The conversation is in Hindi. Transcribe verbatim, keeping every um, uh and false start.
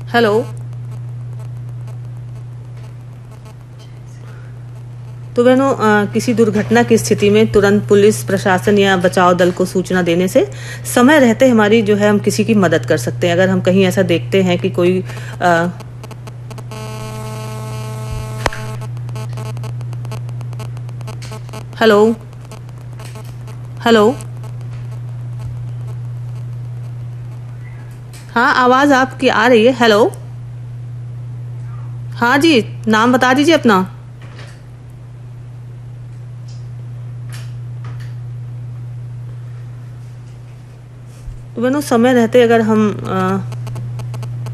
हेलो। तो बहनों, अ, किसी दुर्घटना की स्थिति में तुरंत पुलिस प्रशासन या बचाव दल को सूचना देने से समय रहते हमारी जो है हम किसी की मदद कर सकते हैं। अगर हम कहीं ऐसा देखते हैं कि कोई आ, हेलो। हेलो। हाँ, आवाज आपकी आ रही है। हेलो। हाँ जी, नाम बता दीजिए अपना। तो बहनों, समय रहते अगर हम आ,